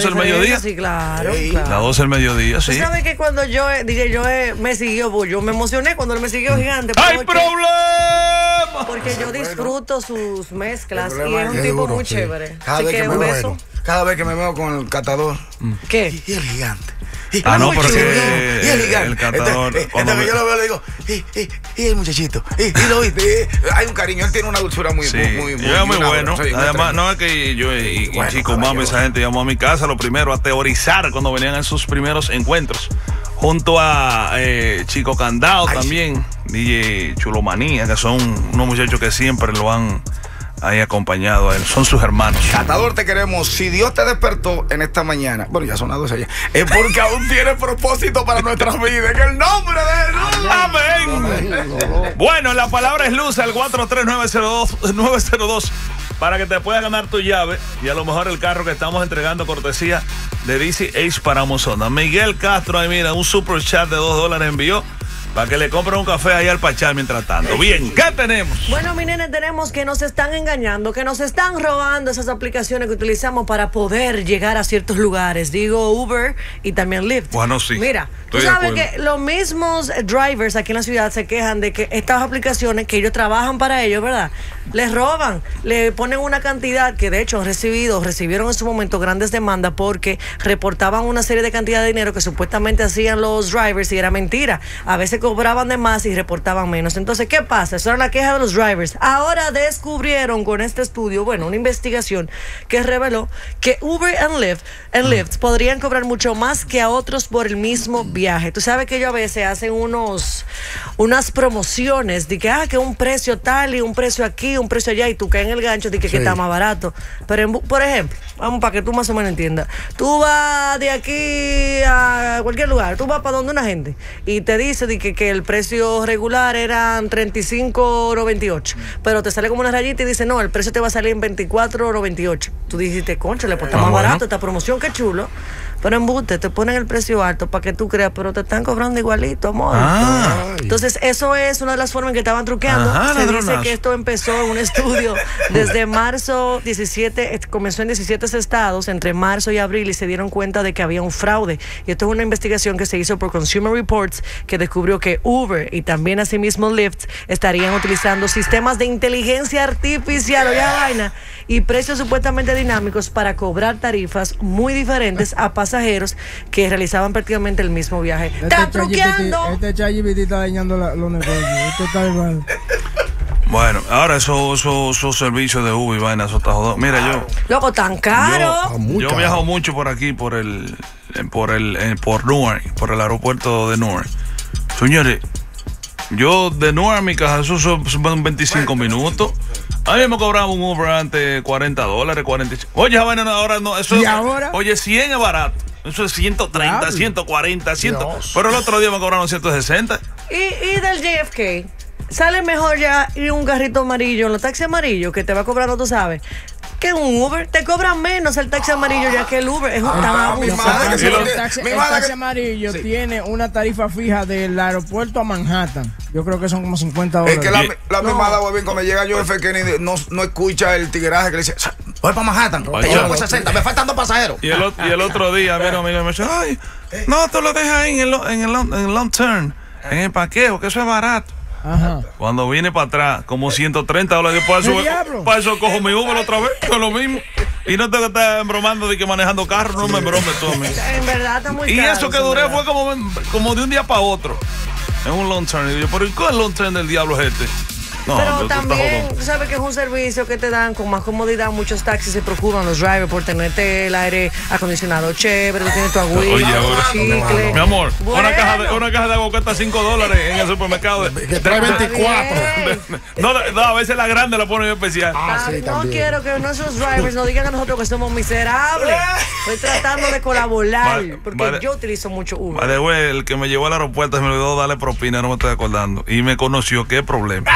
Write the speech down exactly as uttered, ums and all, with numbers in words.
doce del mediodía. Sí, claro, Sí. claro. Las doce del mediodía, sí. ¿Tú sabes que cuando yo, D J Joe me siguió, pues yo me emocioné cuando él me siguió gigante? ¡Hay porque- problema! Porque yo disfruto sus mezclas El y problema es un es tipo duro, muy sí. chévere. Cada Así vez que que me un veo, beso. cada vez que me veo con el catador. ¿Qué? Y, y el gigante. Y, Ah, no, muy porque chulo, el- y el gigante. el catador, Entonces, cuando entonces ve- yo lo veo le digo, y, y, y el muchachito. Y, y lo viste. y- hay un cariño. Él tiene una dulzura muy, Sí, muy, muy, yo era muy una- bueno. sí, muy Además, tremenda. no es que yo y, y Bueno, Chico caballero. Mami, esa gente llamó a mi casa lo primero a teorizar cuando venían en sus primeros encuentros. Junto a eh, Chico Candao Ay, también, D J Chulomanía, que son unos muchachos que siempre lo han ahí acompañado a él. Son sus hermanos. Catador, te queremos. Si Dios te despertó en esta mañana, bueno, ya son las doce ya, es porque aún tiene propósito para nuestras vidas. En el nombre de Jesús. Amén. Bueno, la palabra es luz al cuatro tres nueve cero dos para que te puedas ganar tu llave y a lo mejor el carro que estamos entregando cortesía de D C H para Amazon. Miguel Castro, ahí mira, un super chat de dos dólares envió para que le compre un café ahí al Pachá mientras tanto. Bien, ¿qué tenemos? Bueno, mi nene, tenemos que nos están engañando, que nos están robando esas aplicaciones que utilizamos para poder llegar a ciertos lugares. Digo Uber y también Lyft. Bueno, sí. Mira, tú Estoy de sabes acuerdo. que los mismos drivers aquí en la ciudad se quejan de que estas aplicaciones que ellos trabajan para ellos, ¿verdad? Les roban, le ponen una cantidad que de hecho han recibido, recibieron en su momento grandes demandas porque reportaban una serie de cantidad de dinero que supuestamente hacían los drivers y era mentira. A veces cobraban de más y reportaban menos. Entonces, ¿qué pasa? Eso era la queja de los drivers. Ahora descubrieron con este estudio, bueno, una investigación que reveló que Uber and Lyft, and Lyft podrían cobrar mucho más que a otros por el mismo viaje. Tú sabes que ellos a veces hacen unos unas promociones de que, ah, que un precio tal y un precio aquí, un precio allá, y tú caes en el gancho de que, que está más barato. Pero, en, por ejemplo, vamos para que tú más o menos entiendas. Tú vas de aquí a cualquier lugar, tú vas para donde una gente y te dice de que, que el precio regular eran treinta y cinco noventa y ocho, pero te sale como una rayita y dice, no, el precio te va a salir en veinticuatro noventa y ocho. Tú dijiste, concha, le pues está Ah, más bueno. barato esta promoción, qué chulo. Pero embuste, te ponen el precio alto para que tú creas, pero te están cobrando igualito, amor. Ah. Entonces, eso es una de las formas en que estaban truqueando. Ajá, Se dice ladronazo. que esto empezó en un estudio desde marzo diecisiete, eh, comenzó en diecisiete estados, entre marzo y abril, y se dieron cuenta de que había un fraude. Y esto es una investigación que se hizo por Consumer Reports, que descubrió que Uber y también asimismo Lyft estarían utilizando sistemas de inteligencia artificial, oye la vaina, y precios supuestamente dinámicos para cobrar tarifas muy diferentes a pasajeros que realizaban prácticamente el mismo viaje. ¡Está truqueando! Este ChatGPT está dañando la- los negocios. Esto está igual. Bueno, ahora esos eso, eso servicios de Uber y vaina, eso está jodido. Mira, yo... Loco, tan caro. Yo, yo viajo mucho por aquí, por el, por el, eh, por Newark, por el aeropuerto de Newark. Señores, yo de Newark a mi casa, eso son, son veinticinco minutos. A mí me cobraba un Uber antes cuarenta dólares, cuarenta y cinco. Oye, esa vaina no, ahora no, eso ¿Y es- ahora? Oye, cien es barato. Eso es ciento treinta, Diablo. ciento cuarenta, cien. Dios. Pero el otro día me cobraron ciento sesenta. Y, y del J F K, sale mejor ya ir un carrito amarillo, en los taxis amarillos, que te va cobrando, tú sabes, que un Uber. Te cobran menos el taxi amarillo ya que el Uber. Es un tan Ah, mi abusado. madre que se El lo- taxi, mi el madre taxi que- amarillo Sí. tiene una tarifa fija del aeropuerto a Manhattan. Yo creo que son como cincuenta dólares. Es que la, Y- la misma da bien cuando llega John F. Kennedy no, no escucha el tigueraje que le dice, voy para Manhattan, Oye, te llevo por sesenta, me faltan dos pasajeros. Y el, ot- y el otro día, mira, amigo, me dice, ay, no, tú lo dejas ahí en el, lo- en el, long- en el long term, en el parqueo, que eso es barato. Ajá. Cuando vine para atrás, como ciento treinta dólares, para ¿Qué eso, diablo? para eso cojo mi Uber otra vez, que es lo mismo. Y no tengo que estar embromando de que manejando carro, no me embromes tú a mí. En verdad está muy Y caro. eso que en duré verdad. fue como, como de un día para otro. En un long term. Y yo, pero ¿y cuál long term del diablo es este? No, Pero tú estás también, jodón. tú sabes que es un servicio que te dan con más comodidad. Muchos taxis se preocupan, los drivers, por tenerte el aire acondicionado chévere, tú tienes tu agüita, Oye, tu ahora, chicle. mi amor, una, Bueno. caja de, una caja de agua cuesta cinco dólares en el supermercado. de- Que trae de- de- veinticuatro. Bien. No, no, a veces la grande la ponen especial. Ah, sí, no también. quiero que nuestros drivers nos digan a nosotros que somos miserables. Estoy tratando de colaborar Vale, porque vale. yo utilizo mucho Uber. By the way, el que me llevó al aeropuerto se me olvidó darle propina, no me estoy acordando. Y me conoció, qué problema.